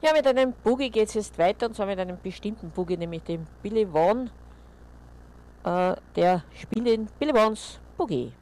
Ja, mit einem Boogie geht es jetzt weiter, und zwar mit einem bestimmten Boogie, nämlich dem Billy Vaughn. Der spielt den Billy Vaughns Boogie.